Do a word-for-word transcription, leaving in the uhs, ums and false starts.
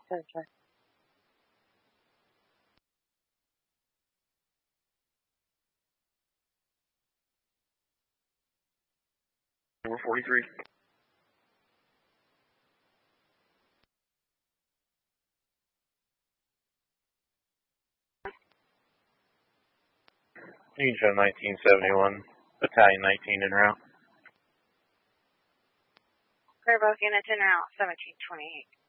That's right. Number forty-three. Union show nineteen seventy-one, Battalion nineteen en route. Greybuck units en route, seventeen twenty-eight.